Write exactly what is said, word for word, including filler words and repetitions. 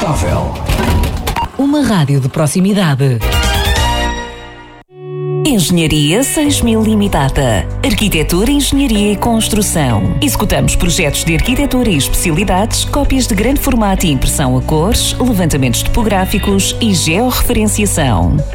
estável. Uma rádio de proximidade. Engenharia seis mil Limitada. Arquitetura, Engenharia e Construção. Executamos projetos de arquitetura e especialidades, cópias de grande formato e impressão a cores, levantamentos topográficos e georreferenciação.